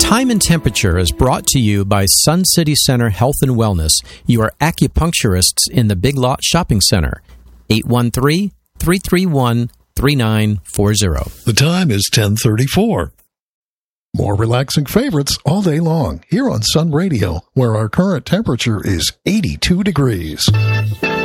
Time and Temperature is brought to you by Sun City Center Health and Wellness, your acupuncturists in the Big Lot Shopping Center. 813-331-3940. The time is 10:34. More relaxing favorites all day long here on Sun Radio, where our current temperature is 82 degrees.